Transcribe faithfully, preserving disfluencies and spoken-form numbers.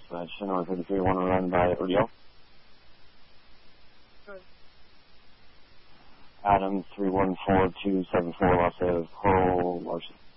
Uh, Chinook thirty-three, one run by Uriel. Good. Adam three one four two seven four, loss of Coral Larson.